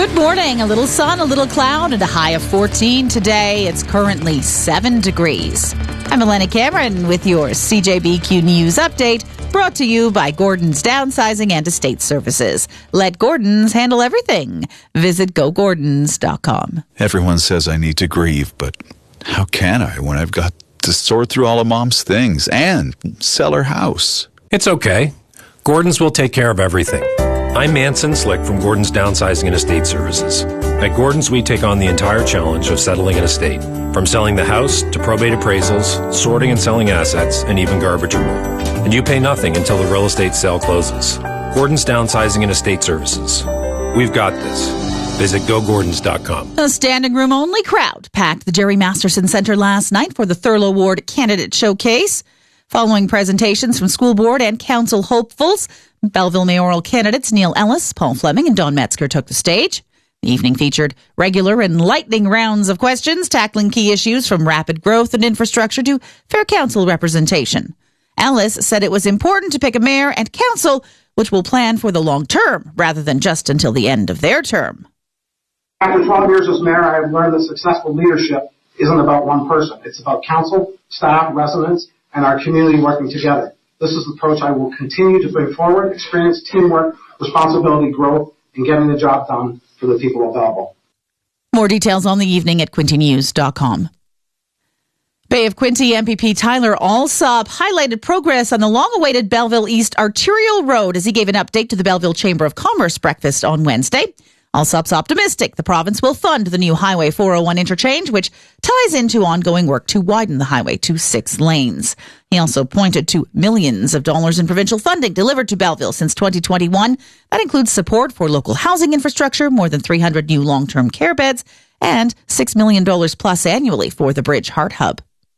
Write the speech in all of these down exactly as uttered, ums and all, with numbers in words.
Good morning. A little sun, a little cloud, and a high of fourteen today. It's currently seven degrees. I'm Elena Cameron with your C J B Q News Update, brought to you by Gordon's Downsizing and Estate Services. Let Gordon's handle everything. Visit go gordons dot com. Everyone says I need to grieve, but how can I when I've got to sort through all of Mom's things and sell her house? It's okay. Gordon's will take care of everything. I'm Manson Slick from Gordon's Downsizing and Estate Services. At Gordon's, we take on the entire challenge of settling an estate, from selling the house to probate appraisals, sorting and selling assets, and even garbage removal. And you pay nothing until the real estate sale closes. Gordon's Downsizing and Estate Services. We've got this. Visit go gordons dot com. A standing room only crowd packed the Jerry Masterson Center last night for the Thurlow Ward Candidate Showcase. Following presentations from school board and council hopefuls, Belleville mayoral candidates Neil Ellis, Paul Fleming, and Don Metzger took the stage. The evening featured regular and lightning rounds of questions tackling key issues from rapid growth and infrastructure to fair council representation. Ellis said it was important to pick a mayor and council which will plan for the long term rather than just until the end of their term. After twelve years as mayor, I have learned that successful leadership isn't about one person. It's about council, staff, residents, and our community working together. This is the approach I will continue to bring forward: experience, teamwork, responsibility, growth, and getting the job done for the people of Belleville. More details on the evening at quinte news dot com. Bay of Quinte M P P Tyler Alsop highlighted progress on the long-awaited Belleville East Arterial Road as he gave an update to the Belleville Chamber of Commerce breakfast on Wednesday. Alsop's optimistic the province will fund the new Highway four oh one interchange, which ties into ongoing work to widen the highway to six lanes. He also pointed to millions of dollars in provincial funding delivered to Belleville since twenty twenty-one. That includes support for local housing infrastructure, more than three hundred new long-term care beds, and six million dollars plus annually for the Bridge Heart Hub.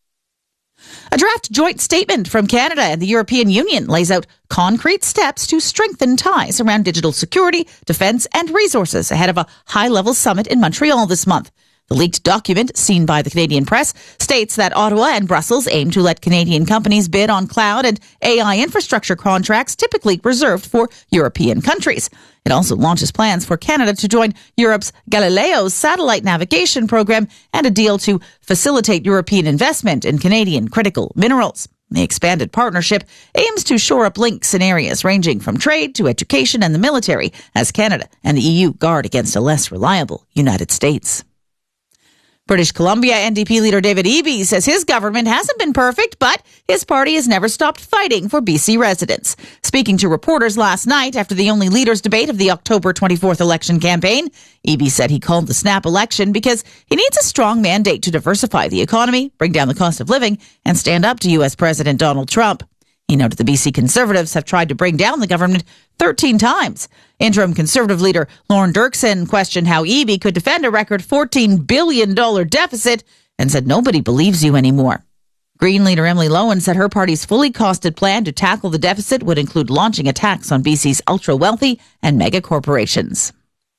A draft joint statement from Canada and the European Union lays out concrete steps to strengthen ties around digital security, defense, and resources ahead of a high-level summit in Montreal this month. The leaked document, seen by the Canadian press, states that Ottawa and Brussels aim to let Canadian companies bid on cloud and A I infrastructure contracts typically reserved for European countries. It also launches plans for Canada to join Europe's Galileo satellite navigation program and a deal to facilitate European investment in Canadian critical minerals. The expanded partnership aims to shore up links in areas ranging from trade to education and the military as Canada and the E U guard against a less reliable United States. British Columbia N D P leader David Eby says his government hasn't been perfect, but his party has never stopped fighting for B C residents. Speaking to reporters last night after the only leaders' debate of the October twenty-fourth election campaign, Eby said he called the snap election because he needs a strong mandate to diversify the economy, bring down the cost of living, and stand up to U S President Donald Trump. He noted the B C Conservatives have tried to bring down the government thirteen times. Interim Conservative leader Lorne Dirksen questioned how Eby could defend a record fourteen billion dollars deficit and said nobody believes you anymore. Green leader Emily Lowen said her party's fully costed plan to tackle the deficit would include launching a tax on B C's ultra-wealthy and mega corporations.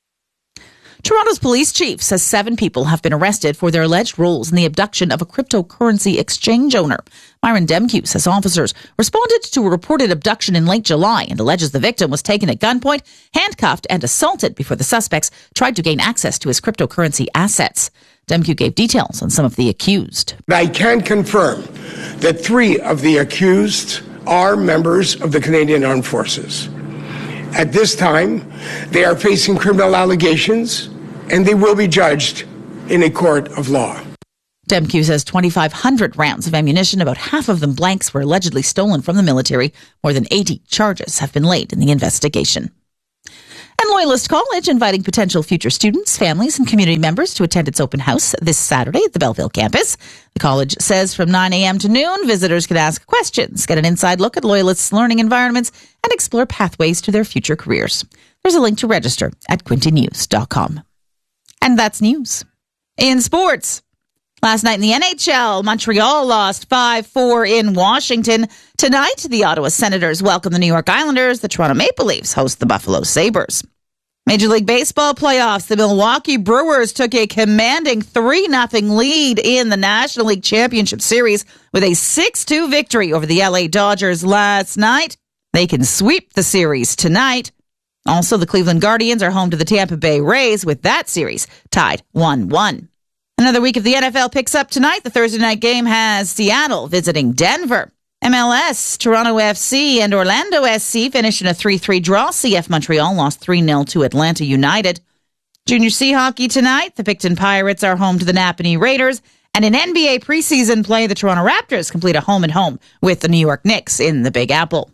Toronto's police chief says seven people have been arrested for their alleged roles in the abduction of a cryptocurrency exchange owner. Myron Demke says officers responded to a reported abduction in late July and alleges the victim was taken at gunpoint, handcuffed, and assaulted before the suspects tried to gain access to his cryptocurrency assets. Demke gave details on some of the accused. I can confirm that three of the accused are members of the Canadian Armed Forces. At this time, they are facing criminal allegations, and they will be judged in a court of law. Demke says twenty-five hundred rounds of ammunition, about half of them blanks, were allegedly stolen from the military. More than eighty charges have been laid in the investigation. And Loyalist College inviting potential future students, families, and community members to attend its open house this Saturday at the Belleville campus. The college says from nine a.m. to noon, visitors can ask questions, get an inside look at Loyalist's learning environments, and explore pathways to their future careers. There's a link to register at quinte news dot com. And that's news. In sports, last night in the N H L, Montreal lost five four in Washington. Tonight, the Ottawa Senators welcome the New York Islanders. The Toronto Maple Leafs host the Buffalo Sabres. Major League Baseball playoffs, the Milwaukee Brewers took a commanding three nothing lead in the National League Championship Series with a six two victory over the L A Dodgers last night. They can sweep the series tonight. Also, the Cleveland Guardians are home to the Tampa Bay Rays with that series tied one one. Another week of the N F L picks up tonight. The Thursday night game has Seattle visiting Denver. M L S, Toronto F C and Orlando S C finished in a three three draw. C F Montreal lost three nil to Atlanta United. Junior C hockey tonight. The Picton Pirates are home to the Napanee Raiders. And in N B A preseason play, the Toronto Raptors complete a home-and-home with the New York Knicks in the Big Apple.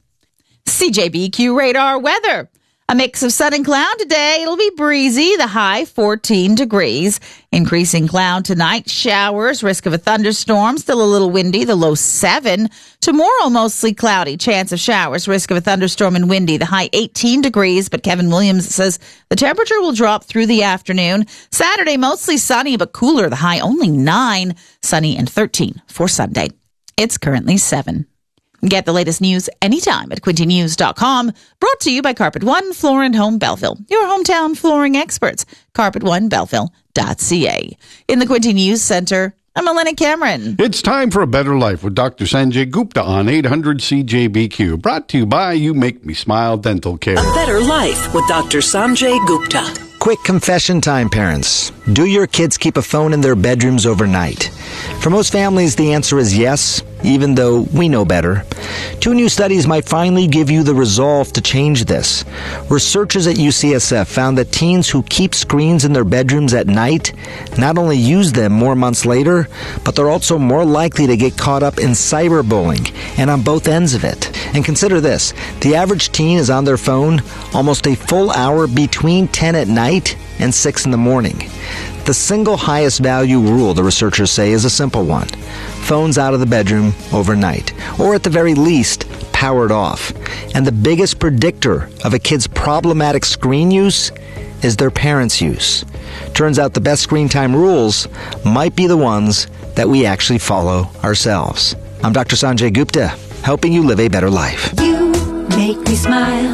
C J B Q radar weather. A mix of sun and cloud today. It'll be breezy, the high fourteen degrees. Increasing cloud tonight, showers, risk of a thunderstorm, still a little windy, the low seven. Tomorrow, mostly cloudy, chance of showers, risk of a thunderstorm and windy, the high eighteen degrees. But Kevin Williams says the temperature will drop through the afternoon. Saturday, mostly sunny, but cooler, the high only nine, sunny and thirteen for Sunday. It's currently seven. Get the latest news anytime at Quinty News dot com. Brought to you by Carpet One Floor and Home Belleville, your hometown flooring experts. Carpet One Belleville dot C A. In the Quinty News Center, I'm Elena Cameron. It's time for A Better Life with Doctor Sanjay Gupta on eight hundred C J B Q. Brought to you by You Make Me Smile Dental Care. A Better Life with Doctor Sanjay Gupta. Quick confession time, parents. Do your kids keep a phone in their bedrooms overnight? For most families, the answer is yes, even though we know better. Two new studies might finally give you the resolve to change this. Researchers at U C S F found that teens who keep screens in their bedrooms at night not only use them more months later, but they're also more likely to get caught up in cyberbullying, and on both ends of it. And consider this, the average teen is on their phone almost a full hour between ten at night and six in the morning. The single highest value rule, the researchers say, is a simple one. Phones out of the bedroom overnight, or at the very least, powered off. And the biggest predictor of a kid's problematic screen use is their parents' use. Turns out the best screen time rules might be the ones that we actually follow ourselves. I'm Doctor Sanjay Gupta, helping you live a better life. You make me smile.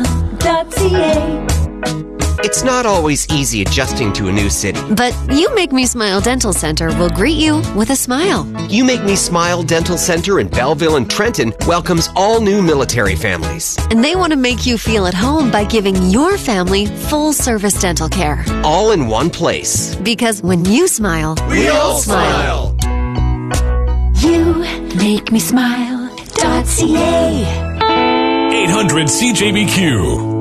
.ca. It's not always easy adjusting to a new city. But You Make Me Smile Dental Center will greet you with a smile. You Make Me Smile Dental Center in Belleville and Trenton welcomes all new military families. And they want to make you feel at home by giving your family full-service dental care. All in one place. Because when you smile, we all smile. You Make Me Smile. .ca. eight hundred C J B Q.